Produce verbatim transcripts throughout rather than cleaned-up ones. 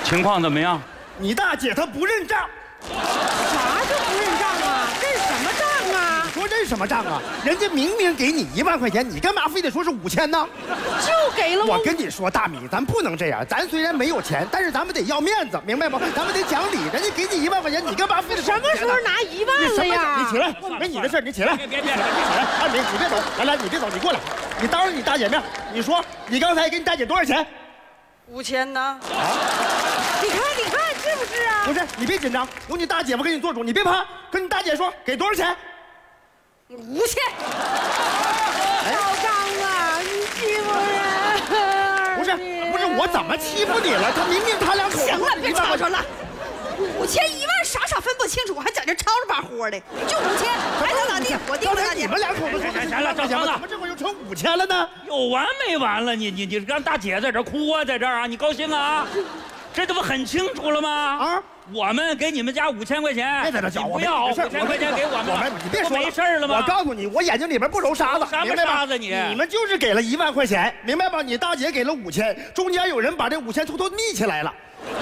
情况怎么样？ 你大姐她不认账。 啥叫不认账啊？认什么账啊？ 你说认什么账啊？人家明明给你一万块钱，你干嘛非得说是五千呢？ 就给了我。 我跟你说，大米，咱不能这样。咱虽然没有钱，但是咱们得要面子，明白吗？咱们得讲理。人家给你一万块钱，你干嘛非得什么时候拿一万了呀？ 你起来，没你的事，你起来。别别别，你起来。大米，你别走，来来，你别走，你过来。你当着你大姐面，你说你刚才给你大姐多少钱？ 五千呢？ 你看，你看，是不是啊？ 不是，你别紧张，有你大姐夫给你做主，你别怕。跟你大姐说，给多少钱？ 五千。 老张啊，你欺负人！ 不是，不是，我怎么欺负你了？他明明他两口子。 行了，别吵吵了。五千一万傻傻分不清楚，还在这吵着把活的，就五千，爱咋咋地，我定咋地。 你们两口子说行了，赵强子， 怎么这会儿又成五千了呢？ 有完没完了？你你你让大姐在这哭啊，在这儿啊，你高兴啊？这这不很清楚了吗？啊，我们给你们家五千块钱， 别在这搅和， 不要五千块钱给我们， 我们你别说没事了吗？ 我告诉你，我眼睛里边不揉沙子， 什么沙子你？ 你们就是给了一万块钱，明白吧？你大姐给了五千，中间有人把这五千偷偷腻起来了。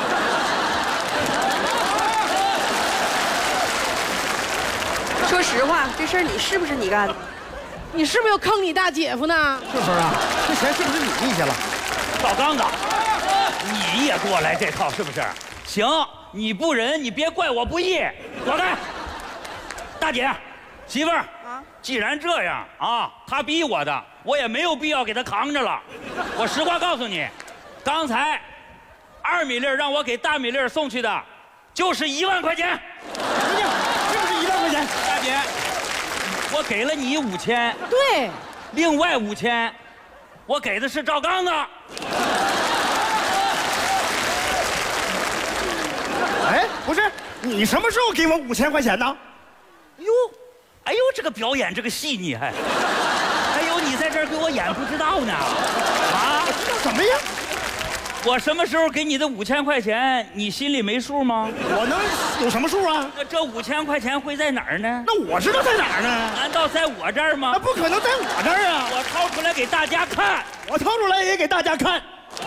说实话，这事儿你是不是你干的？ 你是不是又坑你大姐夫呢？ 顺风啊，这钱是不是你腻下了？ 赵刚子，你也过来这套是不是？行，你不仁，你别怪我不义，躲开。大姐，媳妇儿啊，既然这样啊，他逼我的，我也没有必要给他扛着了。我实话告诉你，刚才二米粒让我给大米粒送去的，就是一万块钱。 是不是一万块钱？ 大姐，我给了你五千， 对， 另外五千，我给的是赵刚子。 哎，不是，你什么时候给我五千块钱呢？ 哟，哎呦，这个表演这个细腻还，还有你在这儿给我演不知道呢？啊？ 什么呀？ 我什么时候给你的五千块钱，你心里没数吗？ 我能有什么数啊？ 那这五千块钱会在哪儿呢？ 那我知道在哪儿呢？ 难道在我这儿吗？ 那不可能在我这儿啊！ 我掏出来给大家看， 我掏出来也给大家看。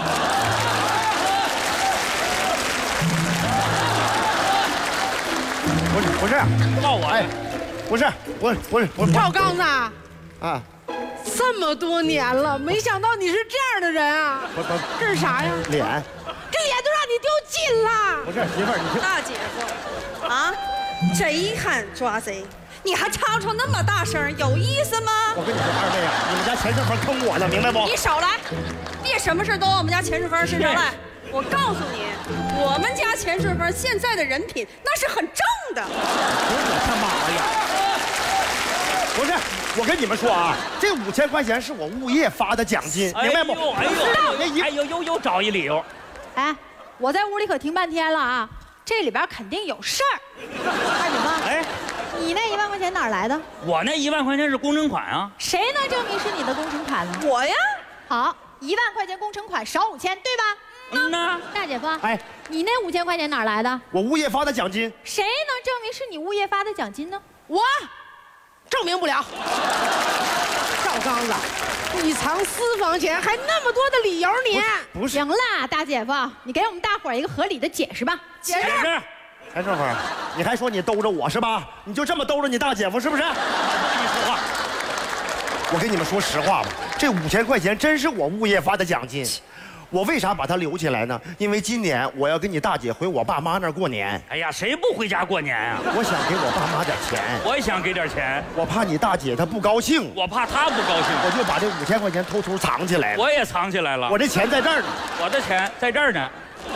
不是不是， 告我哎，不是，不是不是不是。 赵刚子啊， 这么多年了，没想到你是这样的人啊！ 不不， 这是啥呀？ 脸。 这脸都让你丢尽了。 不是媳妇儿，你听。 大姐夫，啊，贼喊抓贼，你还吵吵那么大声，有意思吗？ 我跟你说，二妹啊，你们家钱顺风坑我了，明白不？ 你少来，别什么事都往我们家钱顺风身上赖。我告诉你，我们家钱顺风现在的人品那是很正的。 我他妈呀！不是，我跟你们说啊，这五千块钱是我物业发的奖金，明白不？ 哎呦哎呦，哎呦又又找一理由。 哎，我在屋里可听半天了啊，这里边肯定有事儿。二姐夫， 哎， 你那一万块钱哪儿来的？ 我那一万块钱是工程款啊。 谁能证明是你的工程款呢？ 我呀， 好，一万块钱工程款少五千，对吧？ 嗯呐。 大姐夫， 哎， 你那五千块钱哪儿来的？ 我物业发的奖金。 谁能证明是你物业发的奖金呢？ 我证明不了。赵刚子，你藏私房钱还那么多的理由，你不是行了，大姐夫，你给我们大伙儿一个合理的解释吧。 解释。 哎，顺风，你还说你兜着我是吧？你就这么兜着你大姐夫是不是？跟你说话，我跟你们说实话吧，这五千块钱真是我物业发的奖金。我为啥把它留起来呢？因为今年我要跟你大姐回我爸妈那儿过年。 哎呀，谁不回家过年啊？ 我想给我爸妈点钱。 我也想给点钱， 我怕你大姐她不高兴， 我怕她不高兴， 我就把这五千块钱偷偷藏起来了。 我也藏起来了。 我这钱在这儿呢。 我的钱在这儿呢。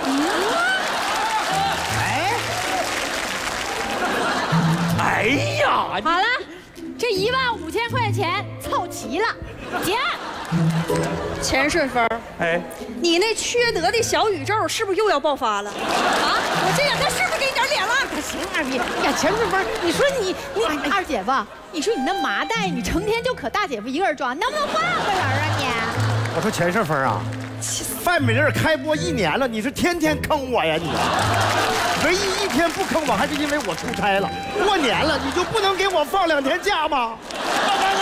哎， 哎呀， 好了，这一万五千块钱凑齐了，结案。 钱顺风， 哎， 你那缺德的小宇宙是不是又要爆发了？啊，我这两天是不是给你点脸了？ 行，二逼，呀，钱顺风，你说你你哎二姐夫，你说你那麻袋，你成天就可大姐夫一个人装，能不能换个人啊你？ 我说钱顺风啊，范美丽开播一年了，你是天天坑我呀你？唯一一天不坑我，还是因为我出差了。过年了，你就不能给我放两天假吗？